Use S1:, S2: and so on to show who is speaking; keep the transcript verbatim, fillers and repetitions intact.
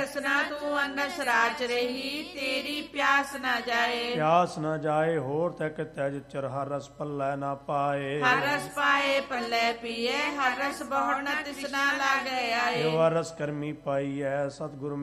S1: ਰਸਨਾ ਤੂੰ ਅੰਨਸ ਰਾਚ ਰਹੀ, ਤੇਰੀ ਪਿਆਸ ਨਾ ਜਾਏ।
S2: ਪਿਆਸ ਨਾ ਜਾਏ ਹੋਰ ਤੱਕ ਤਜ ਚਰ ਹਰ ਰਸ ਪੱਲੇ ਨਾ ਪਾਏ।
S1: ਹਰ ਰਸ ਪਾਏ ਪੱਲੇ ਪੀਏ, ਹਰ ਰਸ ਬਹੁੜ ਨ ਤਿਸਨਾ ਲਾਗੇ ਆਏ।
S2: ਇਹ ਰਸ ਕਰਮੀ ਪਾਈਐ ਸਤਿਗੁਰ